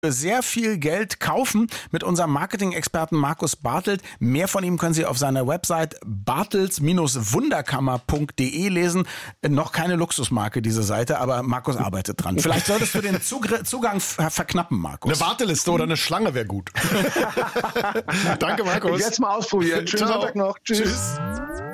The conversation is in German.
sehr viel Geld kaufen mit unserem Marketing-Experten Markus Bartelt. Mehr von ihm können Sie auf seiner Website bartels-wunderkammer.de lesen. Noch keine Luxusmarke, diese Seite, aber Markus arbeitet dran. Vielleicht solltest du den Zugang verknappen, Markus. Eine Warteliste oder eine Schlange wäre gut. Danke, Markus. Jetzt mal ausprobieren. Schönen Sonntag noch. Tschüss.